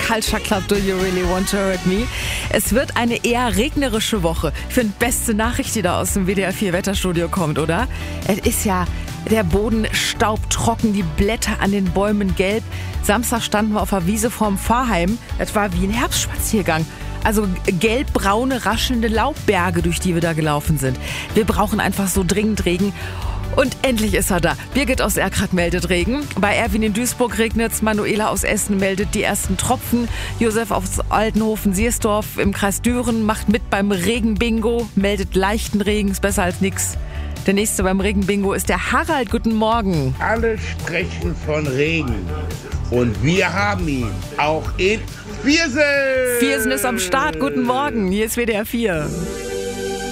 Culture Club, Do You Really Want to Hurt Me? Es wird eine eher regnerische Woche. Ich finde, beste Nachricht, die da aus dem WDR 4 Wetterstudio kommt, oder? Es ist ja der Boden staubtrocken, die Blätter an den Bäumen gelb. Samstag standen wir auf der Wiese vorm Pfarrheim. Das war wie ein Herbstspaziergang. Also gelb-braune, raschelnde Laubberge, durch die wir da gelaufen sind. Wir brauchen einfach so dringend Regen. Und endlich ist er da. Birgit aus Erkrath meldet Regen. Bei Erwin in Duisburg regnet's. Manuela aus Essen meldet die ersten Tropfen. Josef aus Altenhofen-Siersdorf im Kreis Düren macht mit beim Regenbingo, meldet leichten Regen, ist besser als nix. Der nächste beim Regenbingo ist der Harald. Guten Morgen. Alle sprechen von Regen. Und wir haben ihn auch in Viersen. Viersen ist am Start. Guten Morgen. Hier ist WDR 4.